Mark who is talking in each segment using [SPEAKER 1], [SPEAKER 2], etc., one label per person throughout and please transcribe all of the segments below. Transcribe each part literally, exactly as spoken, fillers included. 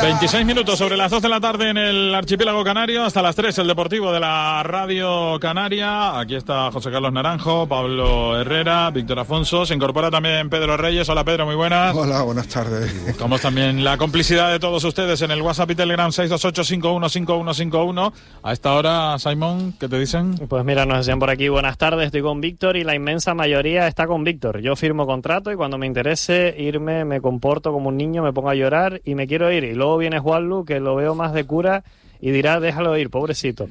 [SPEAKER 1] veintiséis minutos sobre las dos de la tarde en el archipiélago canario, hasta las tres el deportivo de la Radio Canaria. Aquí está José Carlos Naranjo, Pablo Herrera, Víctor Afonso. Se incorpora también Pedro Reyes. Hola Pedro, muy buenas.
[SPEAKER 2] Hola, buenas tardes.
[SPEAKER 1] Buscamos también la complicidad de todos ustedes en el WhatsApp y Telegram seis dos ocho cinco uno cinco uno cinco uno. A esta hora, Simón, ¿qué te dicen?
[SPEAKER 3] Pues mira, nos decían por aquí, buenas tardes, estoy con Víctor y la inmensa mayoría está con Víctor. Yo firmo contrato y cuando me interese irme me comporto como un niño, me pongo a llorar y me quiero ir. Y luego viene Juanlu, que lo veo más de cura, y dirá, déjalo ir, pobrecito.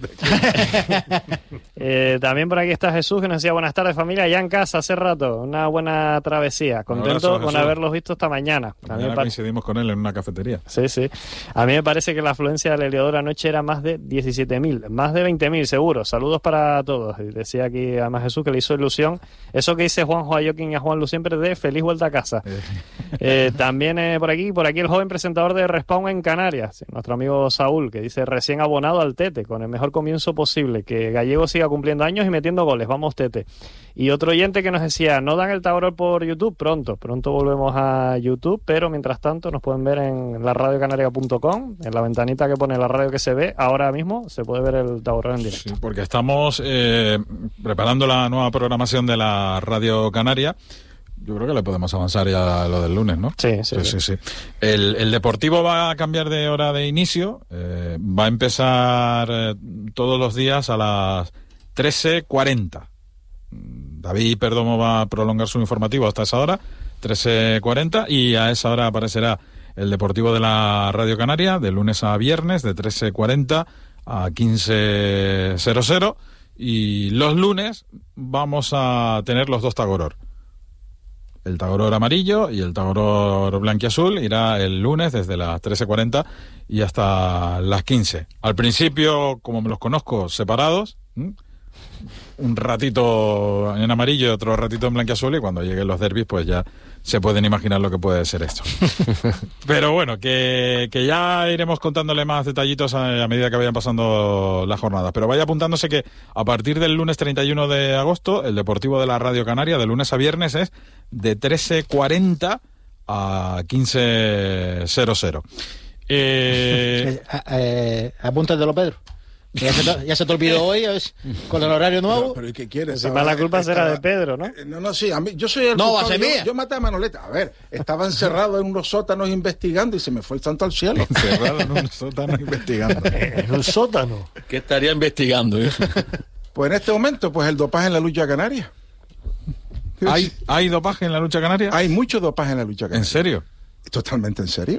[SPEAKER 3] eh, también por aquí está Jesús, que nos decía, buenas tardes familia, ya en casa hace rato, una buena travesía, contento abrazo, con haberlos visto esta mañana.
[SPEAKER 1] Mañana coincidimos con él en una cafetería.
[SPEAKER 3] Sí, sí. A mí me parece que la afluencia del Heliodoro anoche era más de diecisiete mil, más de veinte mil seguro. Saludos para todos. Y decía aquí además Jesús que le hizo ilusión eso que dice Juanjo a Joaquín y a Juanlu siempre de feliz vuelta a casa. Eh. Eh, también eh, por aquí, por aquí el joven presentador de Respawn en Canarias, nuestro amigo Saúl, que dice recién abonado al Tete, con el mejor comienzo posible, que Gallego siga cumpliendo años y metiendo goles, vamos Tete. Y otro oyente que nos decía, no dan el Taurol por YouTube, pronto, pronto volvemos a YouTube, pero mientras tanto nos pueden ver en la radio canaria punto com, en la ventanita que pone la radio que se ve, ahora mismo se puede ver el Taurol en directo.
[SPEAKER 1] Sí, porque estamos eh, preparando la nueva programación de la Radio Canaria. Yo creo que le podemos avanzar ya a lo del lunes, ¿no?
[SPEAKER 3] Sí, sí.
[SPEAKER 1] sí, sí, sí. El, el Deportivo va a cambiar de hora de inicio. Eh, va a empezar eh, todos los días a las trece cuarenta. David Perdomo va a prolongar su informativo hasta esa hora, trece cuarenta, y a esa hora aparecerá el Deportivo de la Radio Canaria, de lunes a viernes, de trece cuarenta a quince cero cero. Y los lunes vamos a tener los dos Tagoror. El Tagoror amarillo y el Tagoror blanquiazul irá el lunes desde las trece cuarenta y hasta las quince. Al principio, como me los conozco, separados, ¿m? un ratito en amarillo y otro ratito en blanquiazul, y cuando lleguen los derbis pues ya se pueden imaginar lo que puede ser esto. Pero bueno, que, que ya iremos contándole más detallitos a, a medida que vayan pasando las jornadas. Pero vaya apuntándose que a partir del lunes treinta y uno de agosto, el Deportivo de la Radio Canaria, de lunes a viernes, es de trece cuarenta a quince cero cero. Eh...
[SPEAKER 4] eh, eh, apúntatelo, Pedro. Ya se, te, ya se te olvidó hoy, es, con el horario nuevo.
[SPEAKER 2] Pero, pero ¿y qué quieres?
[SPEAKER 3] Si más la culpa estaba, será de Pedro, ¿no?
[SPEAKER 2] No, no, sí, a mí, yo soy el
[SPEAKER 4] No, va a ser
[SPEAKER 2] yo,
[SPEAKER 4] mía.
[SPEAKER 2] yo maté a Manoleta. A ver, estaba encerrado en unos sótanos investigando y se me fue el santo al cielo.
[SPEAKER 1] Encerrado en unos sótanos investigando.
[SPEAKER 5] En un sótano.
[SPEAKER 6] ¿Qué estaría investigando? ¿eh?
[SPEAKER 2] Pues en este momento, pues el dopaje en la lucha canaria.
[SPEAKER 1] ¿Hay, ¿Hay dopaje en la lucha canaria?
[SPEAKER 2] Hay mucho dopaje en la lucha canaria.
[SPEAKER 1] ¿En serio?
[SPEAKER 2] Totalmente en serio.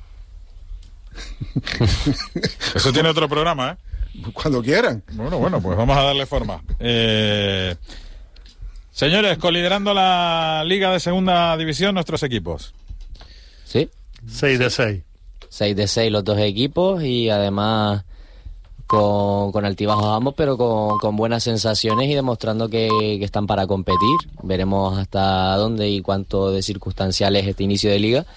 [SPEAKER 1] Eso tiene otro programa, ¿eh?
[SPEAKER 2] Cuando quieran.
[SPEAKER 1] Bueno, bueno, pues vamos a darle forma. Eh, señores, coliderando la Liga de Segunda División, nuestros equipos.
[SPEAKER 7] Sí.
[SPEAKER 5] seis de seis.
[SPEAKER 7] seis de seis los dos equipos y además con, con altibajos ambos, pero con, con buenas sensaciones y demostrando que, que están para competir. Veremos hasta dónde y cuánto de circunstancial es este inicio de liga.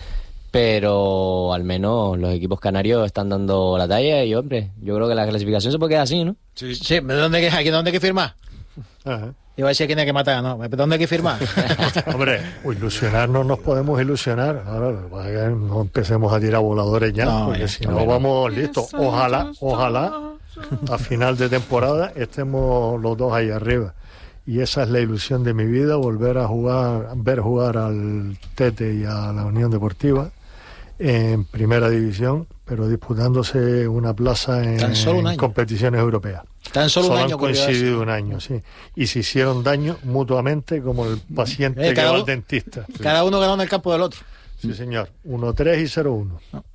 [SPEAKER 7] Pero al menos los equipos canarios están dando la talla y, hombre, yo creo que la clasificación se puede quedar así, ¿no?
[SPEAKER 4] Sí. Sí, ¿de dónde, aquí, ¿dónde hay que firmar?
[SPEAKER 5] Ajá.
[SPEAKER 4] Iba a decir quién hay que matar, ¿no? ¿De dónde hay que firmar?
[SPEAKER 5] Hombre, ilusionarnos nos podemos ilusionar. Ahora no empecemos a tirar voladores ya, no, porque si no vamos listos. Ojalá, ojalá, a final de temporada estemos los dos ahí arriba. Y esa es la ilusión de mi vida, volver a jugar, ver jugar al Tete y a la Unión Deportiva en primera división, pero disputándose una plaza en, en competiciones europeas.
[SPEAKER 4] Tan solo,
[SPEAKER 5] solo
[SPEAKER 4] un año
[SPEAKER 5] han coincidido un año, sí. Y se hicieron daño mutuamente como el paciente eh, que va al dentista.
[SPEAKER 4] Cada sí. uno ganó en el campo del otro.
[SPEAKER 5] Sí, señor. uno tres y cero uno. No.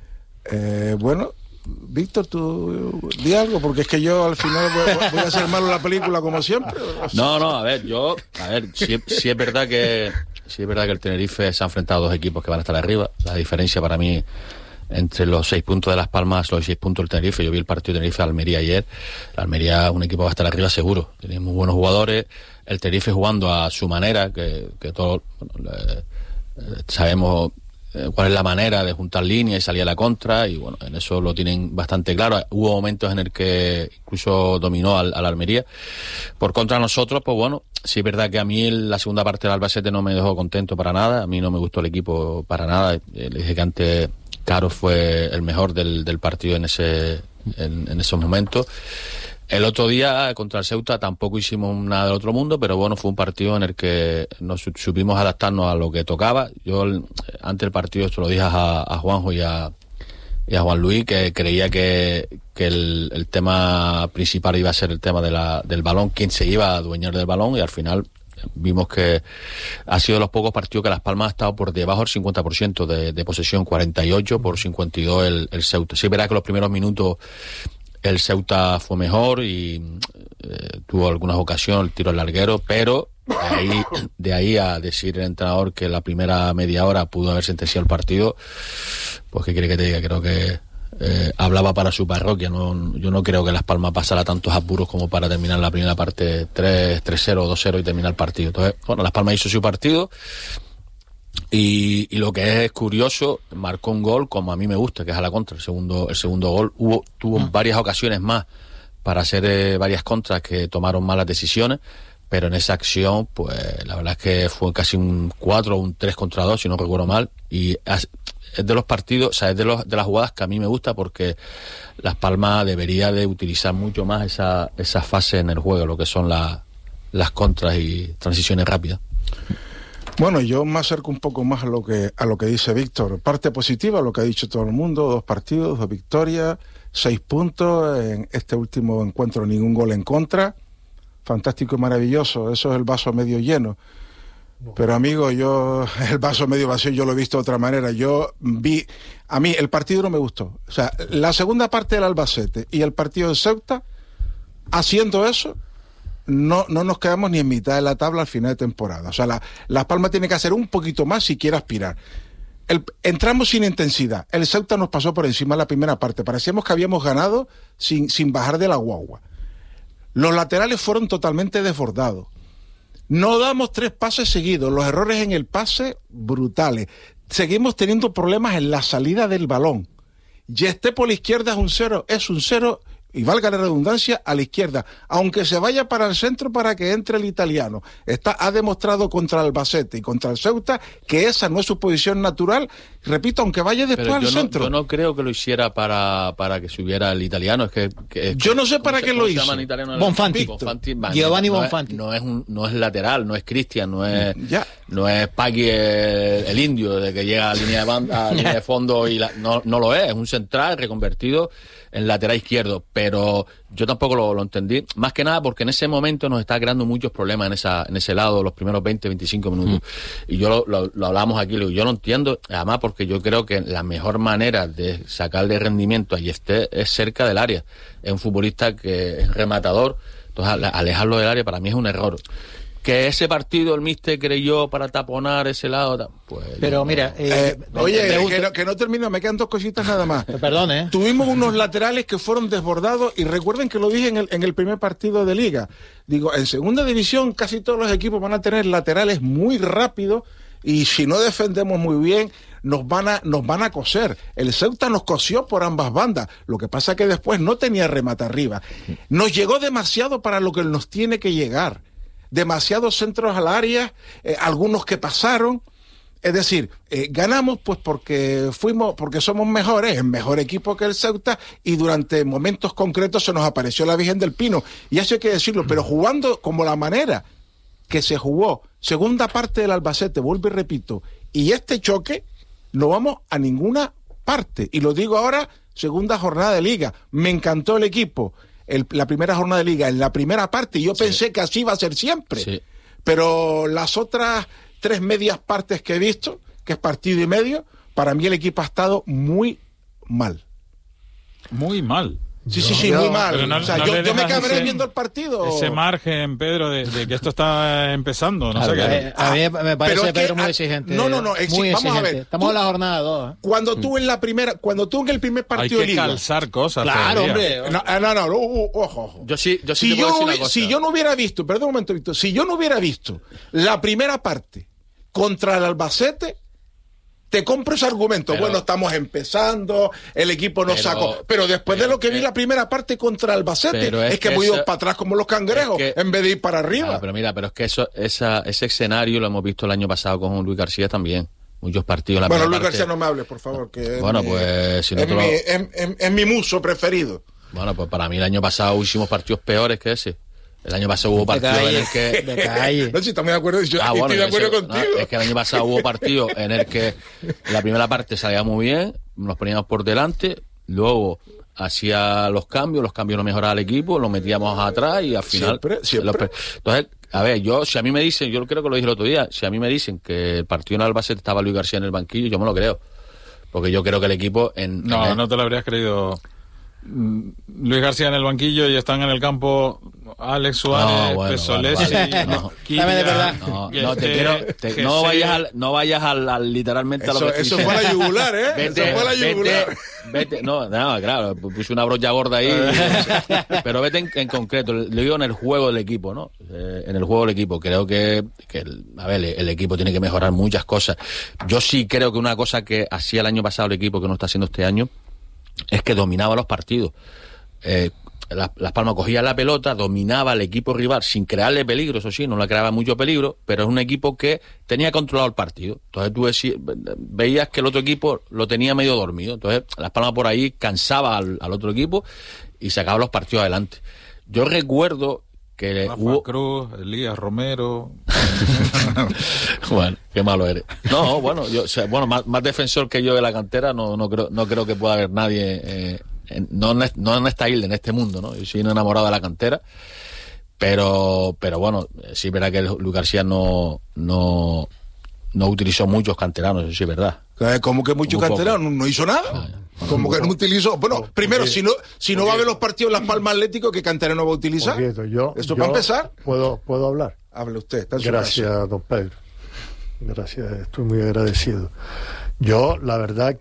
[SPEAKER 2] Eh, bueno, Víctor, tú di algo, porque es que yo al final voy, voy a hacer malo la película como siempre.
[SPEAKER 6] No, no, a ver, yo, a ver, sí, sí es verdad que sí es verdad que el Tenerife se ha enfrentado a dos equipos que van a estar arriba. La diferencia para mí entre los seis puntos de Las Palmas, los seis puntos del Tenerife, yo vi el partido de Tenerife-Almería ayer. La Almería, un equipo va a estar arriba seguro. Tiene muy buenos jugadores. El Tenerife jugando a su manera, que, que todos bueno, eh, sabemos eh, cuál es la manera de juntar líneas y salir a la contra, y bueno, en eso lo tienen bastante claro. Hubo momentos en el que incluso dominó al, a la Almería. Por contra nosotros, pues bueno, sí es verdad que a mí la segunda parte del Albacete no me dejó contento para nada. A mí no me gustó el equipo para nada. Eh, le dije que antes Caro fue el mejor del, del partido en ese en, en esos momentos. El otro día contra el Ceuta tampoco hicimos nada del otro mundo, pero bueno, fue un partido en el que nos supimos adaptarnos a lo que tocaba. Yo antes del partido esto lo dije a, a Juanjo y a, y a Juan Luis, que creía que, que el, el tema principal iba a ser el tema de la, del balón, quién se iba a adueñar del balón, y al final vimos que ha sido de los pocos partidos que Las Palmas ha estado por debajo del cincuenta por ciento de, de posesión, cuarenta y ocho por cincuenta y dos el, el Ceuta. Sí, verá que los primeros minutos el Ceuta fue mejor y eh, tuvo algunas ocasiones, el tiro al larguero, pero de ahí, de ahí a decir el entrenador que la primera media hora pudo haber sentenciado el partido, pues qué quiere que te diga, creo que eh, hablaba para su parroquia. No, yo no creo que Las Palmas pasara tantos apuros como para terminar la primera parte tres cero, dos cero y terminar el partido. Entonces, bueno, Las Palmas hizo su partido. Y, y lo que es curioso, marcó un gol como a mí me gusta, que es a la contra, el segundo el segundo gol. Hubo tuvo mm. varias ocasiones más para hacer eh, varias contras que tomaron malas decisiones, pero en esa acción, pues la verdad es que fue casi un cuatro o un tres contra dos, si no recuerdo mal, y es de los partidos, o sea, es de, los, de las jugadas que a mí me gusta, porque Las Palmas debería de utilizar mucho más esa, esa fase en el juego, lo que son la, las contras y transiciones rápidas.
[SPEAKER 2] Bueno, yo me acerco un poco más a lo que a lo que dice Víctor. Parte positiva, lo que ha dicho todo el mundo, dos partidos, dos victorias, seis puntos, en este último encuentro ningún gol en contra. Fantástico y maravilloso, eso es el vaso medio lleno. Pero amigo, yo el vaso medio vacío yo lo he visto de otra manera. Yo vi, a mí el partido no me gustó. O sea, la segunda parte del Albacete y el partido de Ceuta, haciendo eso, No, no nos quedamos ni en mitad de la tabla al final de temporada. O sea, la, Las Palmas tiene que hacer un poquito más si quiere aspirar. El, entramos sin intensidad. El Ceuta nos pasó por encima la primera parte. Parecíamos que habíamos ganado sin, sin bajar de la guagua. Los laterales fueron totalmente desbordados. No damos tres pases seguidos. Los errores en el pase, brutales. Seguimos teniendo problemas en la salida del balón. Y esté por la izquierda es un cero, es un cero... y valga la redundancia, a la izquierda, aunque se vaya para el centro para que entre el italiano. Está, ha demostrado contra el Albacete y contra el Ceuta que esa no es su posición natural, repito, aunque vaya después
[SPEAKER 6] Pero
[SPEAKER 2] al
[SPEAKER 6] yo no,
[SPEAKER 2] centro.
[SPEAKER 6] Yo no creo que lo hiciera para, para que subiera el italiano, es que... que
[SPEAKER 2] yo no sé para qué lo hizo.
[SPEAKER 4] Bonfanti.
[SPEAKER 6] Bonfanti.
[SPEAKER 4] Giovanni
[SPEAKER 6] no
[SPEAKER 4] Bonfanti.
[SPEAKER 6] Es, no, es un, no es lateral, no es Cristian, no es
[SPEAKER 2] ya.
[SPEAKER 6] no es Paqui el, el indio, de que llega a línea de, banda, a línea de fondo y la, no, no lo es, es un central reconvertido en lateral izquierdo, pero yo tampoco lo, lo entendí, más que nada porque en ese momento nos está creando muchos problemas en esa en ese lado, los primeros veinte, veinticinco minutos, mm. y yo lo, lo, lo hablamos aquí, lo, yo lo entiendo, además porque yo creo que la mejor manera de sacarle rendimiento a Yesté es cerca del área, es un futbolista que es rematador, entonces alejarlo del área para mí es un error. Que ese partido el míster creyó para taponar ese lado, pues...
[SPEAKER 4] Pero
[SPEAKER 6] no,
[SPEAKER 4] mira...
[SPEAKER 2] Eh,
[SPEAKER 4] eh,
[SPEAKER 2] oye,
[SPEAKER 4] me
[SPEAKER 2] que no, que no termino, me quedan dos cositas nada más.
[SPEAKER 4] Perdón, ¿eh?
[SPEAKER 2] Tuvimos unos laterales que fueron desbordados, y recuerden que lo dije en el, en el primer partido de Liga. Digo, en segunda división casi todos los equipos van a tener laterales muy rápidos, y si no defendemos muy bien, nos van a, nos van a coser. El Ceuta nos cosió por ambas bandas. Lo que pasa es que después no tenía remate arriba. Nos llegó demasiado para lo que nos tiene que llegar. Demasiados centros al área, eh, algunos que pasaron, es decir, eh, ganamos pues porque fuimos, porque somos mejores, el mejor equipo que el Ceuta, y durante momentos concretos se nos apareció la Virgen del Pino, y eso hay que decirlo, pero jugando como la manera que se jugó, segunda parte del Albacete, vuelvo y repito, y este choque, no vamos a ninguna parte, y lo digo ahora, segunda jornada de Liga, me encantó el equipo. El, la primera jornada de Liga, en la primera parte, yo sí. pensé que así iba a ser siempre, sí. pero las otras tres medias partes que he visto, que es partido y medio, para mí el equipo ha estado muy mal.
[SPEAKER 1] Muy mal.
[SPEAKER 2] Sí, sí, sí, muy mal.
[SPEAKER 1] No,
[SPEAKER 2] o sea,
[SPEAKER 1] no
[SPEAKER 2] yo, yo me cabré
[SPEAKER 1] ese,
[SPEAKER 2] viendo el partido.
[SPEAKER 1] Ese margen, Pedro, de, de que esto está empezando. No
[SPEAKER 4] a,
[SPEAKER 1] sé
[SPEAKER 4] ver,
[SPEAKER 1] qué.
[SPEAKER 4] a, a mí me parece
[SPEAKER 2] que,
[SPEAKER 4] Pedro muy
[SPEAKER 2] a,
[SPEAKER 4] exigente.
[SPEAKER 2] No, no, no. Exi-
[SPEAKER 4] muy
[SPEAKER 2] vamos
[SPEAKER 4] exigente.
[SPEAKER 2] a ver.
[SPEAKER 4] Estamos
[SPEAKER 2] tú,
[SPEAKER 4] en la jornada dos. ¿eh?
[SPEAKER 2] Cuando tú en la primera, cuando tú en el primer partido
[SPEAKER 1] Hay que
[SPEAKER 2] de Liga,
[SPEAKER 1] calzar cosas.
[SPEAKER 4] Claro,
[SPEAKER 1] todavía.
[SPEAKER 4] hombre.
[SPEAKER 2] No, no, no. Uh, uh, ojo, ojo.
[SPEAKER 6] Yo sí, yo sí
[SPEAKER 2] si,
[SPEAKER 6] te
[SPEAKER 2] yo
[SPEAKER 6] puedo
[SPEAKER 2] no,
[SPEAKER 6] decir una cosa.
[SPEAKER 2] si yo no hubiera visto, perdón un momento, Víctor, si yo no hubiera visto la primera parte contra el Albacete, te compro ese argumento.
[SPEAKER 6] Pero,
[SPEAKER 2] bueno, estamos empezando, el equipo nos
[SPEAKER 6] pero,
[SPEAKER 2] sacó. Pero después
[SPEAKER 6] pero,
[SPEAKER 2] de lo que
[SPEAKER 6] pero,
[SPEAKER 2] vi la primera parte contra Albacete, es, es que, que hemos ido para atrás como los cangrejos,
[SPEAKER 6] es que,
[SPEAKER 2] en vez de ir para arriba.
[SPEAKER 6] Ah, pero mira, pero es que eso, esa, ese escenario lo hemos visto el año pasado con Luis García también. muchos partidos en la
[SPEAKER 2] Bueno,
[SPEAKER 6] primera
[SPEAKER 2] Luis
[SPEAKER 6] parte.
[SPEAKER 2] García, no me hables, por favor, que
[SPEAKER 6] Bueno,
[SPEAKER 2] es,
[SPEAKER 6] pues,
[SPEAKER 2] mi,
[SPEAKER 6] si no
[SPEAKER 2] es,
[SPEAKER 6] te lo-
[SPEAKER 2] mi, es, es- es mi muso preferido.
[SPEAKER 6] Bueno, pues para mí el año pasado hicimos partidos peores que ese. El año pasado hubo
[SPEAKER 4] De
[SPEAKER 6] partidos en
[SPEAKER 4] calle,
[SPEAKER 6] el que...
[SPEAKER 4] de calle.
[SPEAKER 2] No, si estamos de acuerdo, yo
[SPEAKER 6] Ah,
[SPEAKER 2] estoy
[SPEAKER 6] bueno,
[SPEAKER 2] de acuerdo
[SPEAKER 6] ese-
[SPEAKER 2] contigo.
[SPEAKER 6] no, es que el año pasado hubo partidos en el que la primera parte salía muy bien, nos poníamos por delante, luego hacía los cambios, los cambios no mejoraban el equipo, lo metíamos atrás y al final...
[SPEAKER 2] Siempre, siempre.
[SPEAKER 6] los- entonces, a ver, yo, si a mí me dicen, yo creo que lo dije el otro día, si a mí me dicen que el partido en Albacete estaba Luis García en el banquillo, yo me lo creo. Porque yo creo que el equipo en...
[SPEAKER 1] No,
[SPEAKER 6] en el-
[SPEAKER 1] no te lo habrías creído. Mm, Luis García en el banquillo y están en el campo Alex Suárez,
[SPEAKER 6] No, bueno,
[SPEAKER 1] Pesolesi,
[SPEAKER 6] vale, vale. No.
[SPEAKER 1] Kilia,
[SPEAKER 4] Dame de verdad.
[SPEAKER 6] No,
[SPEAKER 1] y
[SPEAKER 6] no, te
[SPEAKER 1] este,
[SPEAKER 6] quiero, te-
[SPEAKER 1] Jesse.
[SPEAKER 6] no vayas al, no vayas al, al- literalmente a lo
[SPEAKER 2] Eso,
[SPEAKER 6] que estoy
[SPEAKER 2] eso
[SPEAKER 6] diciendo.
[SPEAKER 2] fue la yugular, ¿eh?
[SPEAKER 6] Vete,
[SPEAKER 2] eso fue la
[SPEAKER 6] vete,
[SPEAKER 2] yugular.
[SPEAKER 6] vete, no, no, claro, puse una brocha gorda ahí, pero vete en, en concreto, lo digo en el juego del equipo, ¿no? Eh, en el juego del equipo, creo que, que el, a ver, el, el equipo tiene que mejorar muchas cosas. Yo sí creo que una cosa que hacía el año pasado el equipo que no está haciendo este año es que dominaba los partidos. Eh, Las, Las Palmas cogía la pelota, dominaba al equipo rival sin crearle peligro, eso sí, no le creaba mucho peligro, pero es un equipo que tenía controlado el partido. Entonces tú decías, veías que el otro equipo lo tenía medio dormido. Entonces Las Palmas por ahí cansaba al, al otro equipo y sacaba los partidos adelante. Yo recuerdo que
[SPEAKER 1] Rafa
[SPEAKER 6] hubo...
[SPEAKER 1] Cruz, Elías Romero.
[SPEAKER 6] Bueno, qué malo eres. No, bueno, yo, o sea, bueno, más, más defensor que yo de la cantera no, no creo, no creo que pueda haber nadie, eh, en, no, en, no en esta isla, en este mundo, ¿no? Yo soy un enamorado de la cantera, pero, pero bueno, sí es verdad que Luis García no, no, no utilizó muchos canteranos, eso sí es verdad.
[SPEAKER 2] ¿Cómo que mucho
[SPEAKER 6] Muy poco.
[SPEAKER 2] canterano? No hizo nada. Como que no utilizó. Bueno, primero, si no, si no va a ver los partidos Las Palmas Atlético, ¿qué canterano va a utilizar?
[SPEAKER 5] Poquito, yo,
[SPEAKER 2] Esto
[SPEAKER 5] yo
[SPEAKER 2] para empezar.
[SPEAKER 5] ¿Puedo, ¿Puedo hablar?
[SPEAKER 2] Hable usted. Está en su
[SPEAKER 5] Gracias,
[SPEAKER 2] casa.
[SPEAKER 5] don Pedro. Gracias, estoy muy agradecido. Yo, la verdad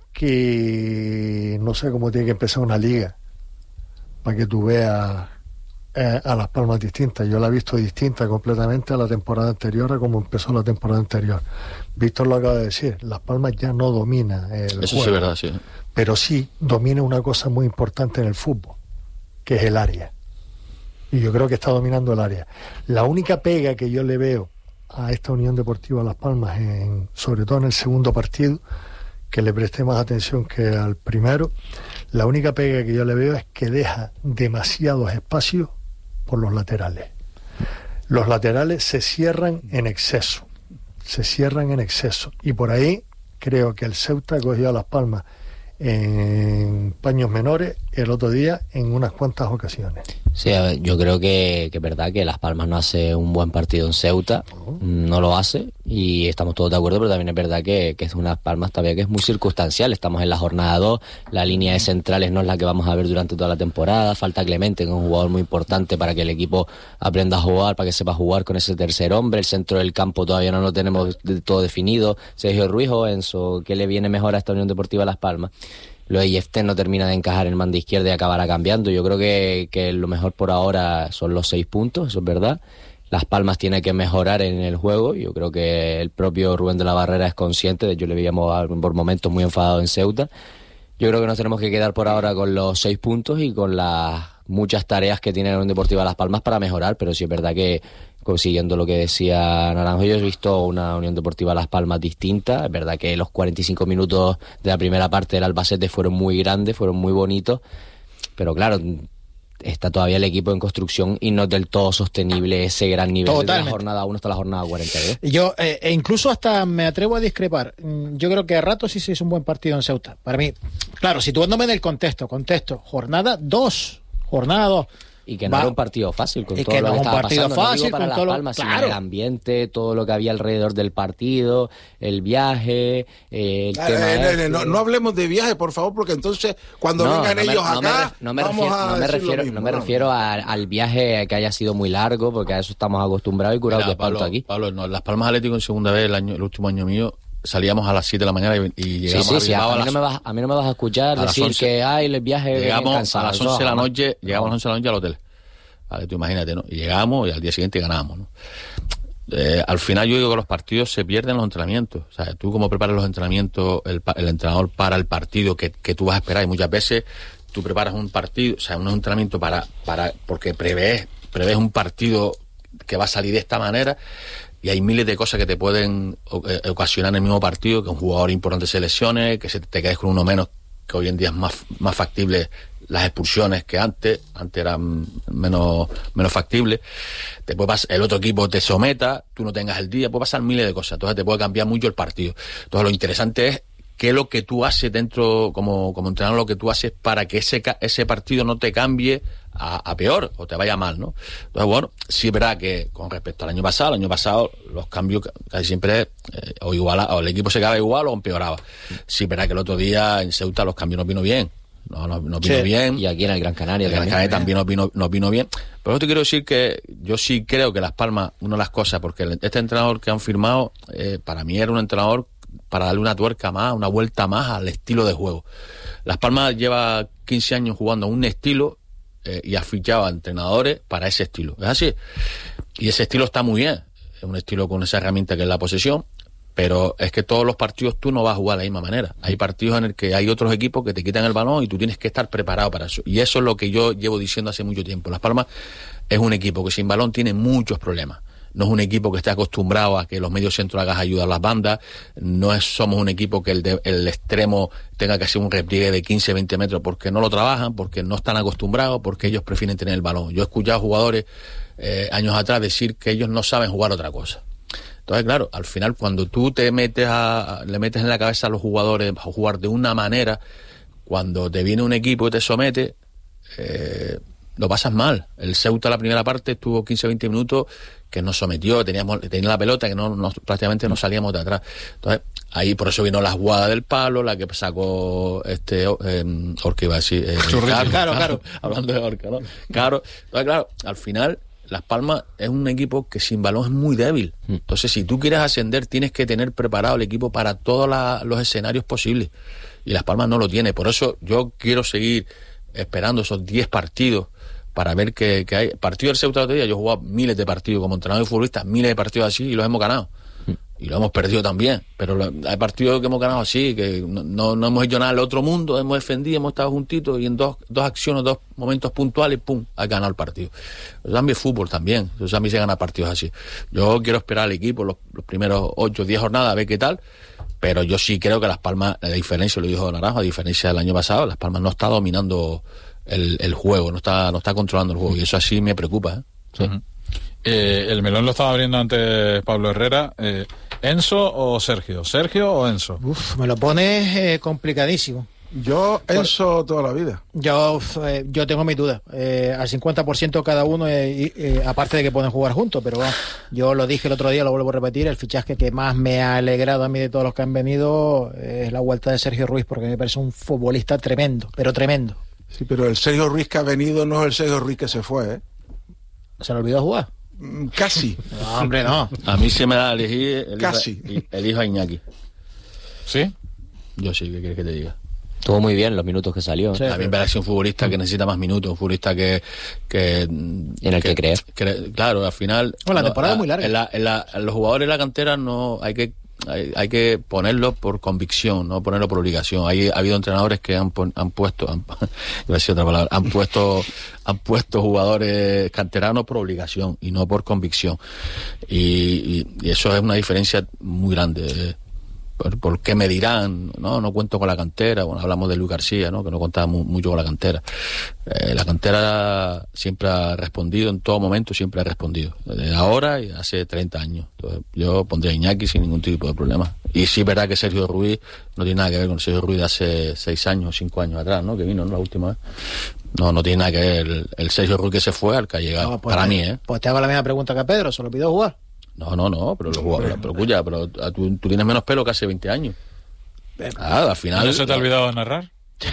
[SPEAKER 5] que no sé cómo tiene que empezar una liga para que tú veas eh, a Las Palmas distintas. Yo la he visto distinta completamente a la temporada anterior, a como empezó la temporada anterior. Víctor lo acaba de decir, Las Palmas ya no domina el
[SPEAKER 6] Eso
[SPEAKER 5] juego,
[SPEAKER 6] sí es verdad, sí.
[SPEAKER 5] pero sí domina una cosa muy importante en el fútbol, que es el área. Y yo creo que está dominando el área. La única pega que yo le veo a esta Unión Deportiva Las Palmas, en, sobre todo en el segundo partido, que le presté más atención que al primero, la única pega que yo le veo es que deja demasiados espacios por los laterales. Los laterales se cierran en exceso, se cierran en exceso. Y por ahí creo que el Ceuta cogió a Las Palmas en paños menores el otro día en unas cuantas ocasiones.
[SPEAKER 7] Sí, a ver, yo creo que, que es verdad que Las Palmas no hace un buen partido en Ceuta, no lo hace y estamos todos de acuerdo, pero también es verdad que, que es unas Palmas todavía que es muy circunstancial. Estamos en la jornada dos, la línea de centrales no es la que vamos a ver durante toda la temporada, falta Clemente, que es un jugador muy importante para que el equipo aprenda a jugar, para que sepa jugar con ese tercer hombre. El centro del campo todavía no lo tenemos de todo definido. Sergio Ruiz o Enzo, ¿qué le viene mejor a esta Unión Deportiva Las Palmas? Lo de Yeften no termina de encajar en el man de izquierda y acabará cambiando. Yo creo que, que lo mejor por ahora son los seis puntos, eso es verdad. Las Palmas tiene que mejorar en el juego. Yo creo que el propio Rubén de la Barrera es consciente. De hecho, le veíamos por momentos muy enfadado en Ceuta. Yo creo que nos tenemos que quedar por ahora con los seis puntos y con las muchas tareas que tiene la Unión Deportiva Las Palmas para mejorar, pero sí es verdad que, consiguiendo lo que decía Naranjo, yo he visto una Unión Deportiva Las Palmas distinta. Es verdad que los cuarenta y cinco minutos de la primera parte del Albacete fueron muy grandes, fueron muy bonitos, pero claro, está todavía el equipo en construcción y no es del todo sostenible ese gran nivel de la jornada uno hasta la jornada cuarenta y dos.
[SPEAKER 4] Yo, eh, e incluso hasta me atrevo a discrepar. Yo creo que a ratos sí se hizo un buen partido en Ceuta. Para mí, claro, situándome en el contexto, contexto, jornada dos, jornada dos.
[SPEAKER 7] Y que no
[SPEAKER 4] Va.
[SPEAKER 7] era un partido fácil con
[SPEAKER 4] Y
[SPEAKER 7] todo
[SPEAKER 4] que
[SPEAKER 7] lo
[SPEAKER 4] no
[SPEAKER 7] que
[SPEAKER 4] es un
[SPEAKER 7] estaba
[SPEAKER 4] partido
[SPEAKER 7] pasando.
[SPEAKER 4] fácil,
[SPEAKER 7] no digo para
[SPEAKER 4] con
[SPEAKER 7] Las
[SPEAKER 4] todo lo-
[SPEAKER 7] Palmas, sino
[SPEAKER 4] claro.
[SPEAKER 7] el ambiente, todo lo que había alrededor del partido, el viaje, eh, el
[SPEAKER 2] Eh,
[SPEAKER 7] tema
[SPEAKER 2] eh,
[SPEAKER 7] este.
[SPEAKER 2] no, no hablemos de viaje, por favor, porque entonces cuando
[SPEAKER 7] No,
[SPEAKER 2] vengan
[SPEAKER 7] no me-
[SPEAKER 2] ellos
[SPEAKER 7] no me
[SPEAKER 2] acá,
[SPEAKER 7] ref- no me
[SPEAKER 2] vamos
[SPEAKER 7] refiero,
[SPEAKER 2] a
[SPEAKER 7] no me
[SPEAKER 2] decir lo
[SPEAKER 7] refiero,
[SPEAKER 2] mismo,
[SPEAKER 7] no me
[SPEAKER 2] ¿no?
[SPEAKER 7] refiero a- al viaje que haya sido muy largo, porque a eso estamos acostumbrados y curados de
[SPEAKER 6] Mira,
[SPEAKER 7] espanto
[SPEAKER 6] Pablo,
[SPEAKER 7] aquí.
[SPEAKER 6] Pablo, no, Las Palmas Atlético en segunda vez, el, año, el último año mío, salíamos a las siete de la mañana y, y
[SPEAKER 7] Sí,
[SPEAKER 6] llegamos
[SPEAKER 7] sí,
[SPEAKER 6] a
[SPEAKER 7] sí,
[SPEAKER 6] Bilbao
[SPEAKER 7] a,
[SPEAKER 6] a
[SPEAKER 7] mí
[SPEAKER 6] las,
[SPEAKER 7] no me vas, a mí no me vas a escuchar
[SPEAKER 6] a las
[SPEAKER 7] decir
[SPEAKER 6] once.
[SPEAKER 7] que ay, el viaje
[SPEAKER 6] llegamos
[SPEAKER 7] cansado,
[SPEAKER 6] a las
[SPEAKER 7] eso
[SPEAKER 6] once de la
[SPEAKER 7] jamás.
[SPEAKER 6] noche, llegamos a las once de la noche al hotel. Vale, tú imagínate, ¿no? Y llegamos y al día siguiente ganamos, ¿no? Eh, al final yo digo que los partidos se pierden en los entrenamientos. O sea, tú como preparas los entrenamientos, el, pa- el entrenador para el partido que, que tú vas a esperar, y muchas veces tú preparas un partido, o sea, un entrenamiento para, para porque prevés, prevés un partido que va a salir de esta manera, y hay miles de cosas que te pueden eh, ocasionar en el mismo partido, que un jugador importante se lesione, que se te quedes con uno menos, que hoy en día es más, más factible las expulsiones que antes, antes eran menos, menos factibles, te puede pasar, el otro equipo te someta, tú no tengas el día, puede pasar miles de cosas, entonces te puede cambiar mucho el partido. Entonces lo interesante es qué es lo que tú haces dentro, como, como entrenador, lo que tú haces para que ese, ese partido no te cambie a, a peor o te vaya mal, ¿no? Entonces, bueno, sí es verdad que con respecto al año pasado, el año pasado los cambios casi siempre eh, o igual, o el equipo se quedaba igual o empeoraba. Sí es verdad que el otro día en Ceuta los cambios no vino bien. No, no, no vino sí. bien.
[SPEAKER 7] Y aquí en el Gran Canaria
[SPEAKER 6] el Gran Canaria también no vino, no vino bien. Pero yo te quiero decir que yo sí creo que Las Palmas, una de las cosas, porque este entrenador que han firmado, eh, para mí era un entrenador para darle una tuerca más, una vuelta más al estilo de juego. Las Palmas lleva quince años jugando un estilo eh, y ha fichado a entrenadores para ese estilo. Es así. Y ese estilo está muy bien. Es un estilo con esa herramienta que es la posesión. Pero es que todos los partidos tú no vas a jugar de la misma manera. Hay partidos en el que hay otros equipos que te quitan el balón y tú tienes que estar preparado para eso. Y eso es lo que yo llevo diciendo hace mucho tiempo. Las Palmas es un equipo que sin balón tiene muchos problemas. No es un equipo que esté acostumbrado a que los medios centros hagan ayuda a las bandas. No es, somos un equipo que el, de, el extremo tenga que hacer un repliegue de quince, veinte metros porque no lo trabajan, porque no están acostumbrados, porque ellos prefieren tener el balón. Yo he escuchado jugadores eh, años atrás decir que ellos no saben jugar otra cosa. Entonces, claro, al final cuando tú te metes a, le metes en la cabeza a los jugadores a jugar de una manera, cuando te viene un equipo y te somete, eh, lo pasas mal. El Ceuta la primera parte estuvo quince, veinte minutos que nos sometió, teníamos tenía la pelota que no, no prácticamente no salíamos de atrás. Entonces, ahí por eso vino la jugada del palo, la que sacó este eh, Orca iba a decir, eh,
[SPEAKER 4] claro, claro, claro.
[SPEAKER 6] Hablando de Orca, ¿no? Claro, entonces, claro, al final Las Palmas es un equipo que sin balón es muy débil. Entonces, si tú quieres ascender, tienes que tener preparado el equipo para todos la, los escenarios posibles. Y Las Palmas no lo tiene. Por eso yo quiero seguir esperando esos diez partidos para ver que, que hay. Partido del Ceuta el otro día, yo he jugado miles de partidos como entrenador y futbolista, miles de partidos así y los hemos ganado. Y lo hemos perdido también, pero lo, hay partidos que hemos ganado así, que no, no, no hemos hecho nada al otro mundo, hemos defendido, hemos estado juntitos y en dos, dos acciones, dos momentos puntuales, pum, ha ganado el partido. Eso también es fútbol también, eso también se gana partidos así. Yo quiero esperar al equipo los, los primeros ocho o diez jornadas a ver qué tal, pero yo sí creo que Las Palmas, la diferencia, lo dijo Naranjo, a diferencia del año pasado, Las Palmas no está dominando el, el juego, no está, no está controlando el juego, y eso así me preocupa, ¿eh? Sí.
[SPEAKER 1] Uh-huh. Eh, el melón lo estaba abriendo antes Pablo Herrera. Eh, ¿Enzo o Sergio? ¿Sergio o Enzo?
[SPEAKER 4] Uf, me lo pones eh, complicadísimo.
[SPEAKER 2] Yo, Enzo, toda la vida.
[SPEAKER 4] Yo eh, yo tengo mis dudas. Eh, al cincuenta por ciento cada uno, eh, eh, aparte de que pueden jugar juntos, pero bueno, yo lo dije el otro día, lo vuelvo a repetir, el fichaje que más me ha alegrado a mí de todos los que han venido es la vuelta de Sergio Ruiz, porque me parece un futbolista tremendo, pero tremendo.
[SPEAKER 2] Sí, pero el Sergio Ruiz que ha venido no es el Sergio Ruiz que se fue, ¿eh?
[SPEAKER 4] ¿Se le olvidó jugar?
[SPEAKER 2] Casi.
[SPEAKER 4] No, hombre, no.
[SPEAKER 6] A mí se me da a elegir el
[SPEAKER 2] Casi.
[SPEAKER 6] Hijo, el hijo a Iñaki.
[SPEAKER 1] ¿Sí?
[SPEAKER 6] Yo sí, ¿qué quieres que te diga?
[SPEAKER 7] Estuvo muy bien los minutos que salió.
[SPEAKER 6] Sí, a mí me parece un futbolista que necesita más minutos, un futbolista que... que
[SPEAKER 7] en el que, que creer.
[SPEAKER 6] Que, claro, al final...
[SPEAKER 4] Bueno, la temporada
[SPEAKER 6] no,
[SPEAKER 4] es muy larga.
[SPEAKER 6] En la, en la, en los jugadores de la cantera no hay que hay, hay que ponerlo por convicción, no ponerlo por obligación. Hay, ha habido entrenadores que han, han puesto, han, iba a decir otra palabra, han puesto, han puesto jugadores canteranos por obligación y no por convicción. Y, y, y eso es una diferencia muy grande. ¿Por, por qué me dirán? No, no cuento con la cantera. Bueno, hablamos de Luis García, ¿no? Que no contaba mu mucho con la cantera. Eh, la cantera siempre ha respondido, en todo momento siempre ha respondido. Desde ahora y hace treinta años. Entonces, yo pondría a Iñaki sin ningún tipo de problema. Y sí es verdad que Sergio Ruiz no tiene nada que ver con Sergio Ruiz de hace seis años o cinco años atrás, ¿no? Que vino, ¿no? La última vez. No, no tiene nada que ver. El, el Sergio Ruiz que se fue al que ha llegado. No, pues para te, mí, ¿eh?
[SPEAKER 4] Pues te hago la misma pregunta que a Pedro. ¿Se lo pidió jugar?
[SPEAKER 6] No, no, no, pero los jugadores, pero escucha, pero tú, tú tienes menos pelo que hace veinte años. Ah, al final.
[SPEAKER 1] ¿No se te ha olvidado de narrar?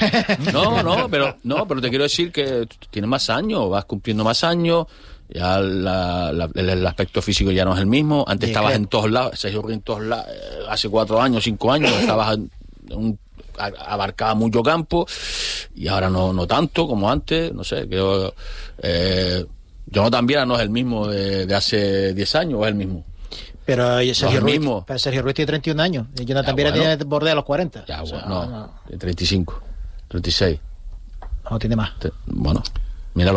[SPEAKER 6] No, no, pero no, pero te quiero decir que tienes más años, vas cumpliendo más años, ya la, la, el, el aspecto físico ya no es el mismo. Antes estabas en todos lados, Sergio Ruiz en todos lados, hace cuatro años, cinco años, estabas en un, abarcaba mucho campo y ahora no, no tanto como antes, no sé, creo. Eh, Jonathan Viera no es el mismo de, de hace diez años, o es el mismo.
[SPEAKER 4] Pero Sergio,
[SPEAKER 6] no
[SPEAKER 4] Ruiz,
[SPEAKER 6] mismo.
[SPEAKER 4] pero Sergio Ruiz tiene treinta y un años. Y Jonathan Viera bueno. tiene borde a los cuarenta.
[SPEAKER 6] Ya,
[SPEAKER 4] o sea,
[SPEAKER 6] bueno, no, no. treinta y cinco, treinta y seis.
[SPEAKER 4] No, tiene más.
[SPEAKER 6] Te, bueno, míralo, ¿eh?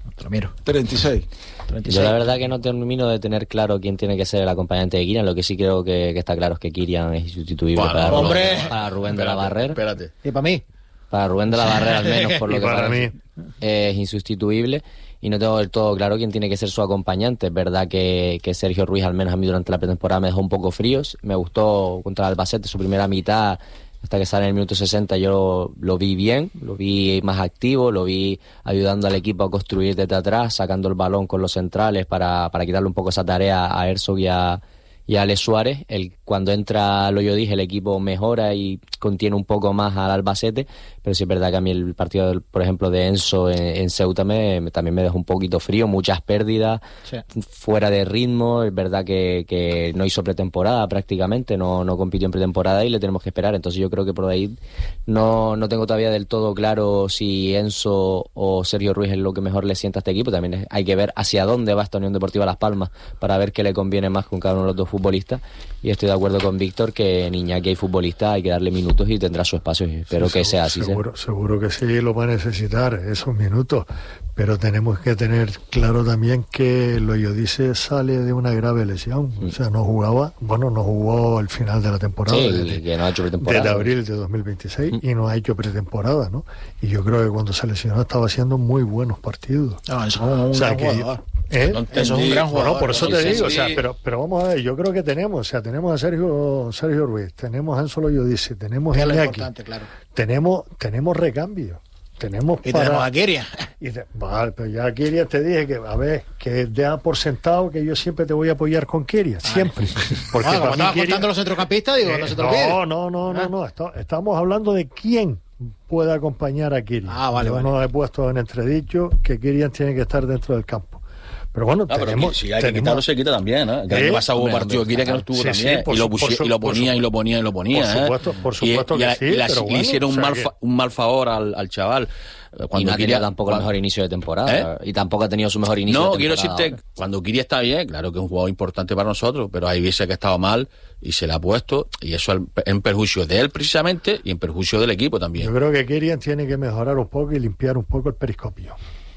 [SPEAKER 4] Te lo miro.
[SPEAKER 2] treinta y seis.
[SPEAKER 4] treinta y seis.
[SPEAKER 7] Yo la verdad que no termino de tener claro quién tiene que ser el acompañante de Kylian. Lo que sí creo que, que está claro es que Kylian es insustituible
[SPEAKER 6] Bueno,
[SPEAKER 7] para,
[SPEAKER 4] hombre.
[SPEAKER 7] para Rubén
[SPEAKER 6] Espérate,
[SPEAKER 7] de la Barrera.
[SPEAKER 6] Espérate.
[SPEAKER 4] Y para mí.
[SPEAKER 7] Para Rubén de la Barrera al menos, por lo
[SPEAKER 5] Y
[SPEAKER 7] que
[SPEAKER 5] para
[SPEAKER 7] parece,
[SPEAKER 5] mí.
[SPEAKER 7] es insustituible. Y no tengo del todo claro quién tiene que ser su acompañante. Es verdad que, que Sergio Ruiz, al menos a mí durante la pretemporada, me dejó un poco fríos. Me gustó contra el Albacete su primera mitad, hasta que sale en el minuto sesenta yo lo, lo vi bien, lo vi más activo, lo vi ayudando al equipo a construir desde atrás, sacando el balón con los centrales para, para quitarle un poco esa tarea a Herzog y a, y a Alex Suárez. El, cuando entra lo yo dije, el equipo mejora y contiene un poco más al Albacete, pero sí es verdad que a mí el partido, del, por ejemplo, de Enzo en, en Ceuta me, me, también me dejó un poquito frío, muchas pérdidas,
[SPEAKER 4] Sí.
[SPEAKER 7] fuera de ritmo. Es verdad que, que no hizo pretemporada prácticamente, no, no compitió en pretemporada y le tenemos que esperar. Entonces yo creo que por ahí no, no tengo todavía del todo claro si Enzo o Sergio Ruiz es lo que mejor le sienta a este equipo. También es- hay que ver hacia dónde va esta Unión Deportiva Las Palmas para ver qué le conviene más con cada uno de los dos futbolistas. Y estoy de acuerdo con Víctor que en Iñaki hay futbolista, hay que darle minutos y tendrá su espacio. Y espero
[SPEAKER 5] Sí,
[SPEAKER 7] que
[SPEAKER 5] seguro,
[SPEAKER 7] sea así. ¿sí?
[SPEAKER 5] Seguro, seguro que sí lo va a necesitar esos minutos, pero tenemos que tener claro también que Loyodice sale de una grave lesión, o sea, no jugaba, bueno, no jugó el final de la temporada,
[SPEAKER 7] Sí,
[SPEAKER 5] desde,
[SPEAKER 7] que no ha hecho pretemporada.
[SPEAKER 5] desde abril de dos mil veintiséis y no ha hecho pretemporada, ¿no? Y yo creo que cuando se lesionó estaba haciendo muy buenos partidos.
[SPEAKER 4] No, eso es un, un
[SPEAKER 5] O sea,
[SPEAKER 4] gran
[SPEAKER 5] que-
[SPEAKER 4] jugador.
[SPEAKER 5] ¿Eh?
[SPEAKER 6] No
[SPEAKER 4] Eso es un gran
[SPEAKER 5] Bueno,
[SPEAKER 4] jugador.
[SPEAKER 5] por eso
[SPEAKER 6] Sí,
[SPEAKER 5] te
[SPEAKER 6] sí,
[SPEAKER 5] digo,
[SPEAKER 6] sí.
[SPEAKER 5] o sea, pero, pero vamos a ver, yo creo que tenemos, o sea, tenemos a Sergio, Sergio Ruiz, tenemos a Enzo Loyodice, tenemos a
[SPEAKER 4] Es lo
[SPEAKER 5] Iñaki,
[SPEAKER 4] importante, claro.
[SPEAKER 5] tenemos, tenemos recambio, tenemos
[SPEAKER 4] Y
[SPEAKER 5] para...
[SPEAKER 4] tenemos a Kylian.
[SPEAKER 5] Y de- vale, pero ya Kylian te dije que, a ver, que da por sentado que yo siempre te voy a apoyar con Kylian, siempre. Porque
[SPEAKER 4] Bueno, como
[SPEAKER 5] para mí
[SPEAKER 4] estabas
[SPEAKER 5] Kylian-
[SPEAKER 4] contando los centrocampistas, digo,
[SPEAKER 5] Eh,
[SPEAKER 4] no se te olvide.
[SPEAKER 5] no, no, no, no, no, está- estamos hablando de quién puede acompañar a Kylian.
[SPEAKER 4] Ah, vale,
[SPEAKER 5] Yo
[SPEAKER 4] vale.
[SPEAKER 5] no he puesto en entredicho que Kylian tiene que estar dentro del campo. Pero bueno,
[SPEAKER 6] Ah, pero
[SPEAKER 5] tenemos...
[SPEAKER 6] si hay que
[SPEAKER 5] tenemos-
[SPEAKER 6] quitarlo, se quita también, ¿eh? Que el
[SPEAKER 5] ¿Eh?
[SPEAKER 6] año pasado hubo
[SPEAKER 7] Hombre,
[SPEAKER 6] partido
[SPEAKER 7] hombre,
[SPEAKER 6] Kylian que no
[SPEAKER 7] claro.
[SPEAKER 6] estuvo
[SPEAKER 5] Sí, sí,
[SPEAKER 6] también.
[SPEAKER 5] por
[SPEAKER 6] y, lo
[SPEAKER 5] su-
[SPEAKER 6] pusi-
[SPEAKER 5] por su-
[SPEAKER 6] y lo
[SPEAKER 5] por
[SPEAKER 6] ponía,
[SPEAKER 5] su-
[SPEAKER 6] y lo ponía, y lo ponía,
[SPEAKER 5] por
[SPEAKER 6] ¿eh?
[SPEAKER 5] supuesto- por
[SPEAKER 6] Y-
[SPEAKER 5] supuesto
[SPEAKER 6] y,
[SPEAKER 5] que
[SPEAKER 6] la-
[SPEAKER 5] sí,
[SPEAKER 6] y la-
[SPEAKER 5] pero
[SPEAKER 6] y
[SPEAKER 5] bueno,
[SPEAKER 6] hicieron
[SPEAKER 5] o
[SPEAKER 6] un,
[SPEAKER 5] sea
[SPEAKER 6] mal
[SPEAKER 5] que-
[SPEAKER 6] fa- un mal favor al, al chaval. Eh,
[SPEAKER 7] Y no
[SPEAKER 6] Cuando
[SPEAKER 7] ha tenido
[SPEAKER 6] Kylian-
[SPEAKER 7] tampoco el
[SPEAKER 6] cuando-
[SPEAKER 7] mejor inicio de temporada.
[SPEAKER 6] ¿Eh?
[SPEAKER 7] Y tampoco ha tenido su mejor inicio
[SPEAKER 6] No,
[SPEAKER 7] de
[SPEAKER 6] quiero
[SPEAKER 7] temporada.
[SPEAKER 6] decirte, cuando Kiri está bien, claro que es un jugador importante para nosotros, pero hay veces que ha estado mal y se le ha puesto, y eso al- en perjuicio de él precisamente y en perjuicio del equipo también.
[SPEAKER 5] Yo creo que Kylian tiene que mejorar un poco y limpiar un poco el periscopio.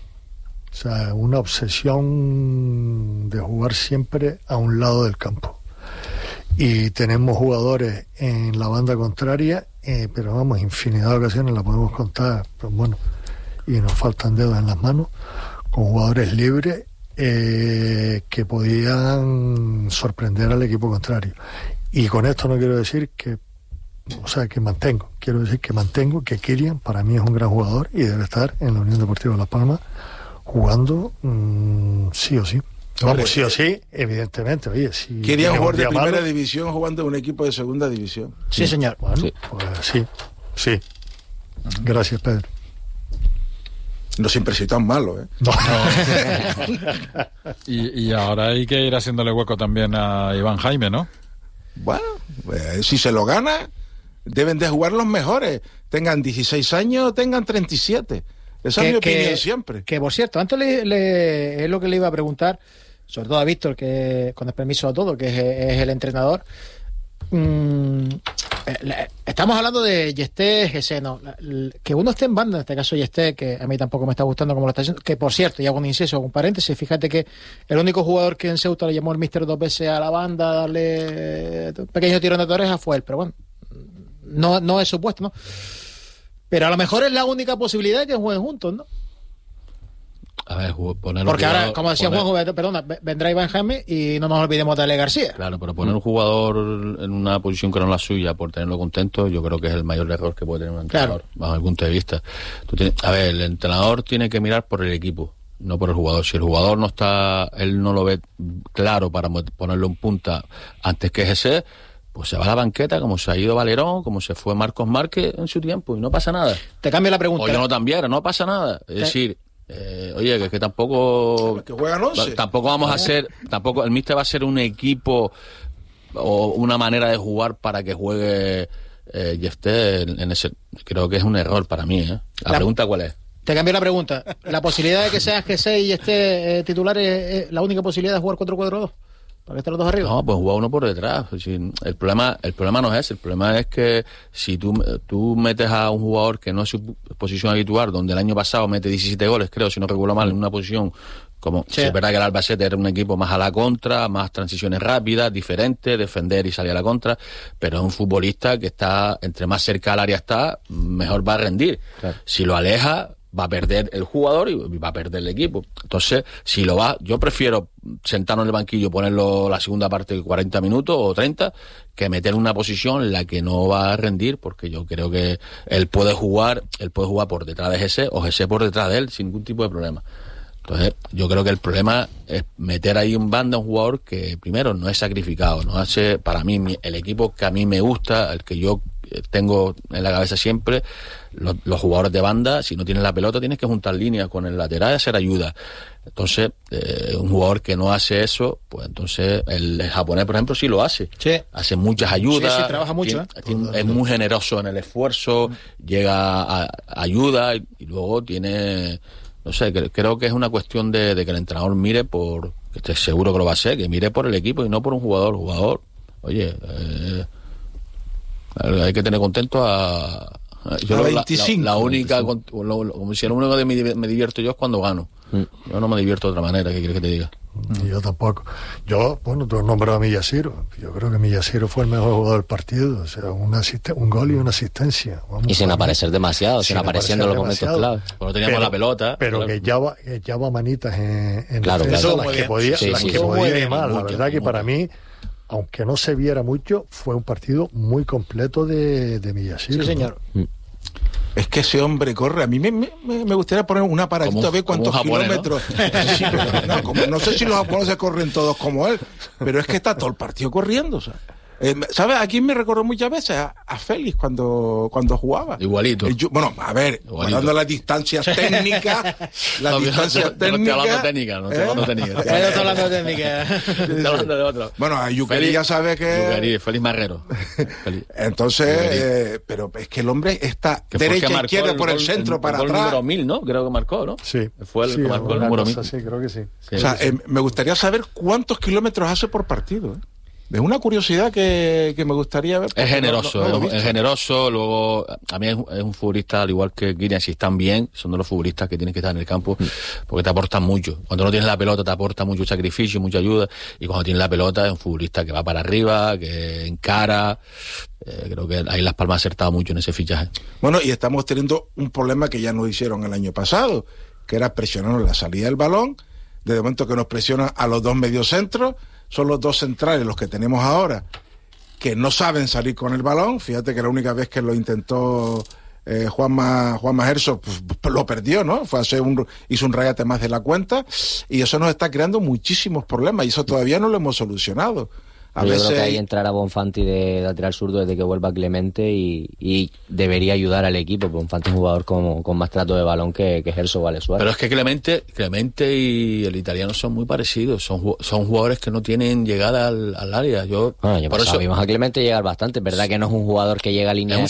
[SPEAKER 5] O sea, una obsesión de jugar siempre a un lado del campo. Y tenemos jugadores en la banda contraria, eh, pero vamos, infinidad de ocasiones la podemos contar, pues bueno, y nos faltan dedos en las manos, con jugadores libres eh, que podían sorprender al equipo contrario. Y con esto no quiero decir que, o sea, que mantengo, quiero decir que mantengo que Kylian para mí es un gran jugador y debe estar en la Unión Deportiva Las Palmas jugando mmm, sí o sí. Vamos,
[SPEAKER 2] Hombre,
[SPEAKER 5] sí o sí, evidentemente, oye, si
[SPEAKER 2] Quería
[SPEAKER 5] tiene un
[SPEAKER 2] jugar de
[SPEAKER 5] día
[SPEAKER 2] primera
[SPEAKER 5] malo,
[SPEAKER 2] división jugando en un equipo de segunda división.
[SPEAKER 4] Sí, señor.
[SPEAKER 5] bueno,
[SPEAKER 7] Sí.
[SPEAKER 5] pues sí, sí. Gracias, Pedro.
[SPEAKER 2] No siempre soy tan malo, ¿eh?
[SPEAKER 5] No.
[SPEAKER 1] Y, y ahora hay que ir haciéndole hueco también a Iván Jaime, ¿no?
[SPEAKER 2] Bueno, eh, si se lo gana, deben de jugar los mejores. Tengan dieciséis años, tengan treinta y siete. Esa es mi opinión siempre.
[SPEAKER 4] Que, por cierto, antes le, le- es lo que le iba a preguntar, sobre todo a Víctor, que con el permiso a todo, que es, es el entrenador. Mm, eh, le- estamos hablando de Yesté, Gese, no. La- l- Que uno esté en banda, en este caso Yesté, que a mí tampoco me está gustando como lo está haciendo, que por cierto, y hago un inciso, un paréntesis, fíjate que el único jugador que en Ceuta le llamó el míster dos veces a la banda a darle un pequeño tirón de oreja fue él, pero bueno, no, no es supuesto, ¿no? Pero a lo mejor es la única posibilidad de que jueguen juntos, ¿no?
[SPEAKER 6] A ver, ju- ponerlo
[SPEAKER 4] Porque ahora,
[SPEAKER 6] jugador-
[SPEAKER 4] como decía
[SPEAKER 6] poner-
[SPEAKER 4] Juanjo, perdona, vendrá Iván Jaime y no nos olvidemos de Ale García.
[SPEAKER 6] Claro, pero poner un jugador en una posición que no es la suya por tenerlo contento, yo creo que es el mayor error que puede tener un entrenador,
[SPEAKER 4] Claro.
[SPEAKER 6] bajo mi punto de vista. Tú tienes- a ver, el entrenador tiene que mirar por el equipo, no por el jugador. Si el jugador no está, él no lo ve claro para mo- ponerlo en punta antes que ese, pues se va a la banqueta, como se ha ido Valerón, como se fue Marcos Márquez en su tiempo, y no pasa nada.
[SPEAKER 4] Te cambio la pregunta.
[SPEAKER 6] O yo no también, no pasa nada. Es decir, eh, oye, que, que tampoco...
[SPEAKER 2] Que juegan once.
[SPEAKER 6] Tampoco vamos a hacer, tampoco el míster va a ser un equipo o una manera de jugar para que juegue eh, Yefté en, en ese. Creo que es un error para mí, ¿eh? La,
[SPEAKER 4] La-
[SPEAKER 6] pregunta cuál es.
[SPEAKER 4] Te cambio la pregunta. ¿La posibilidad de que sea G seis y esté eh, titular es, es la única posibilidad de jugar cuatro cuatro dos? ¿Para qué están los dos arriba?
[SPEAKER 6] No, pues juega uno por detrás. El problema, el problema no es ese. El problema es que si tú, tú metes a un jugador que no es su posición habitual, donde el año pasado mete diecisiete goles, creo, si no recuerdo mal, en una posición como... Sí. Si es verdad que el Albacete era un equipo más a la contra, más transiciones rápidas, diferentes, defender y salir a la contra, pero es un futbolista que está, entre más cerca al área está, mejor va a rendir. Claro. Si lo aleja, va a perder el jugador y va a perder el equipo. Entonces, si lo va, yo prefiero sentarnos en el banquillo y ponerlo la segunda parte de cuarenta minutos o treinta, que meter una posición en la que no va a rendir, porque yo creo que él puede jugar, él puede jugar por detrás de Jesse o Jesse por detrás de él sin ningún tipo de problema. Entonces, yo creo que el problema es meter ahí en banda a un jugador que primero no es sacrificado, no hace, para mí, el equipo que a mí me gusta, el que yo tengo en la cabeza siempre, los, los jugadores de banda, si no tienen la pelota, tienes que juntar líneas con el lateral y hacer ayuda. Entonces, eh, un jugador que no hace eso, pues entonces el, el japonés, por ejemplo, sí lo hace.
[SPEAKER 4] Sí.
[SPEAKER 6] Hace muchas ayudas.
[SPEAKER 4] Sí, sí, trabaja mucho.
[SPEAKER 6] Tiene, tiene, es muy generoso en el esfuerzo, mm. llega a, a ayuda y, y luego tiene... No sé, creo que es una cuestión de, de que el entrenador mire por, que estoy seguro que lo va a hacer, que mire por el equipo y no por un jugador. Jugador, oye, eh, hay que tener contento a... a yo
[SPEAKER 2] a
[SPEAKER 6] lo,
[SPEAKER 2] veinticinco,
[SPEAKER 6] la, la única, con, lo, lo, como si lo único que me, me divierto yo es cuando gano. Mm. Yo no me divierto de otra manera, ¿qué quieres que te diga?
[SPEAKER 5] Y yo tampoco. Yo, bueno, tú has nombrado a Miyashiro. Yo creo que Miyashiro fue el mejor jugador del partido. O sea, un, asisten- un gol y una asistencia. Vamos,
[SPEAKER 7] y sin aparecer demasiado, sin, sin apareciendo en los momentos clave.
[SPEAKER 6] Porque teníamos
[SPEAKER 5] pero,
[SPEAKER 6] la pelota.
[SPEAKER 5] Pero
[SPEAKER 6] claro.
[SPEAKER 5] que llava, que llava manitas en, en
[SPEAKER 7] claro,
[SPEAKER 5] defensa,
[SPEAKER 7] claro.
[SPEAKER 5] las que podía,
[SPEAKER 7] sí,
[SPEAKER 5] las
[SPEAKER 7] sí,
[SPEAKER 5] que
[SPEAKER 7] sí,
[SPEAKER 5] podía
[SPEAKER 7] sí,
[SPEAKER 5] y más. La
[SPEAKER 6] mucho,
[SPEAKER 5] verdad que
[SPEAKER 6] mucho.
[SPEAKER 5] para mí, aunque no se viera mucho, fue un partido muy completo de, de Miyashiro.
[SPEAKER 4] Sí, señor.
[SPEAKER 5] ¿no?
[SPEAKER 2] Es que ese hombre corre. A mí me, me, me gustaría poner un aparatito
[SPEAKER 6] como,
[SPEAKER 2] a ver cuántos
[SPEAKER 6] japonés,
[SPEAKER 2] kilómetros. ¿no? Sí, pero, no, como, no sé si los japoneses corren todos como él, pero es que está todo el partido corriendo. O sea. Eh, ¿Sabes? A quién me recordó muchas veces a, a Félix cuando, cuando jugaba.
[SPEAKER 6] Igualito.
[SPEAKER 2] El, bueno, a ver, guardando las distancias técnicas. Las
[SPEAKER 6] no,
[SPEAKER 2] distancias
[SPEAKER 6] no,
[SPEAKER 2] técnicas.
[SPEAKER 6] No estoy hablando de técnica, no estoy hablando de técnica.
[SPEAKER 4] No estoy hablando de técnica.
[SPEAKER 6] Estoy hablando de otro.
[SPEAKER 2] Bueno, a Yukari ya sabe que...
[SPEAKER 6] Yukari, Félix Marrero. Félix.
[SPEAKER 2] Entonces, eh, pero es que el hombre está
[SPEAKER 6] que
[SPEAKER 2] derecha, izquierda, por el
[SPEAKER 6] gol,
[SPEAKER 2] centro,
[SPEAKER 6] el,
[SPEAKER 2] para
[SPEAKER 6] el
[SPEAKER 2] atrás.
[SPEAKER 6] El número mil, ¿no? Creo que marcó, ¿no?
[SPEAKER 5] Sí.
[SPEAKER 6] Fue el
[SPEAKER 5] sí,
[SPEAKER 6] que marcó el número mil.
[SPEAKER 5] Sí, creo que sí.
[SPEAKER 6] sí
[SPEAKER 2] o sea,
[SPEAKER 6] sí.
[SPEAKER 2] Eh, me gustaría saber cuántos kilómetros hace por partido, ¿eh? Es una curiosidad que, que me gustaría ver.
[SPEAKER 6] Es generoso,
[SPEAKER 2] no, no, no
[SPEAKER 6] es, es generoso. Luego, a mí es, es un futbolista, al igual que Guirian, si están bien, son de los futbolistas que tienen que estar en el campo, porque te aportan mucho. Cuando no tienes la pelota, te aporta mucho sacrificio, mucha ayuda. Y cuando tienes la pelota, es un futbolista que va para arriba, que encara. Eh, creo que ahí Las Palmas ha acertado mucho en ese fichaje.
[SPEAKER 2] Bueno, y estamos teniendo un problema que ya nos hicieron el año pasado, que era presionarnos la salida del balón. Desde el momento que nos presionan a los dos mediocentros, son los dos centrales los que tenemos ahora, que no saben salir con el balón. Fíjate que la única vez que lo intentó eh, Juanma, Juanma Herzog, pues, pues, lo perdió, ¿no? Fue a hacer un, hizo un regate más de la cuenta, y eso nos está creando muchísimos problemas, y eso todavía no lo hemos solucionado. A
[SPEAKER 7] Yo
[SPEAKER 2] veces...
[SPEAKER 7] creo que ahí entrará Bonfanti de lateral zurdo desde que vuelva Clemente y, y debería ayudar al equipo. Bonfanti es un jugador con, con más trato de balón que, que Herzog Vale Suárez.
[SPEAKER 6] Pero es que Clemente Clemente y el italiano son muy parecidos. Son, son jugadores que no tienen llegada al, al área. Yo,
[SPEAKER 7] Bueno, yo
[SPEAKER 6] por
[SPEAKER 7] pasado,
[SPEAKER 6] eso
[SPEAKER 7] vimos a Clemente llegar bastante. Es verdad que no es un jugador que llega a línea